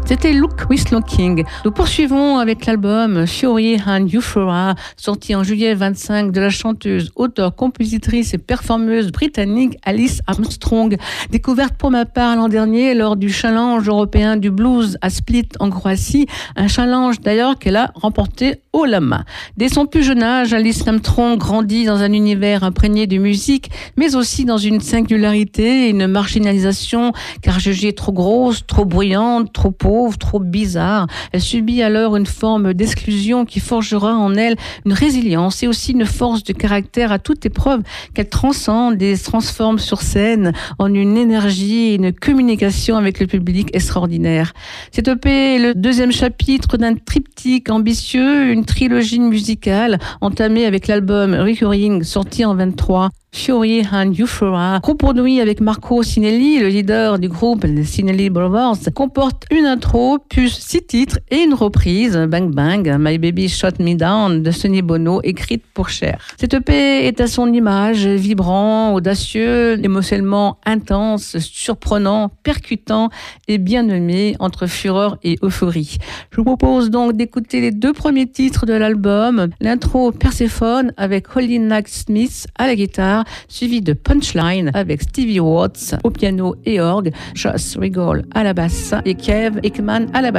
C'était Look with Looking. Nous poursuivons avec l'album Fury and Euphoria, sorti en juillet 25 de la chanteuse, auteure, compositrice et performeuse britannique Alice Armstrong, découverte pour ma part l'an dernier lors du challenge européen du blues à Split en Croatie, un challenge d'ailleurs qu'elle a remporté haut la main. Dès son plus jeune âge, Alice Armstrong grandit dans un univers imprégné de musique, mais aussi dans une singularité et une marginalisation, car jugée trop grosse, trop bruyante, trop pauvre, trop bizarre. Elle subit alors une forme d'exclusion qui forgera en elle une résilience et aussi une force de caractère à toute épreuve qu'elle transcende et se transforme sur scène en une énergie et une communication avec le public extraordinaire. Cette EP est le deuxième chapitre d'un triptyque ambitieux, une trilogie musicale entamée avec l'album Recurring sorti en 23. Fury and Euphoria, coproduit avec Marco Cinelli, le leader du groupe les Cinelli Brothers, comporte une intro, plus 6 titres et une reprise, Bang Bang, My Baby Shot Me Down de Sonny Bono, écrite pour Cher. Cette EP est à son image, vibrant, audacieux, émotionnellement intense, surprenant, percutant et bien nommé entre fureur et euphorie. Je vous propose donc d'écouter les 2 premiers titres de l'album, l'intro Persephone avec Holly Knight-Smith à la guitare, suivi de Punchline avec Stevie Watts au piano et orgue, Josh Regal à la basse et Kev Ekman à la batterie.